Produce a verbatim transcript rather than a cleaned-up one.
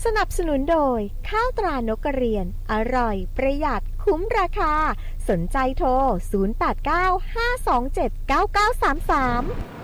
สนับสนุนโดยข้าวตรานกกระเรียนอร่อยประหยัดคุ้มราคาสนใจโทรศูนย์ แปด เก้า ห้า สอง เจ็ด เก้า เก้า สาม สาม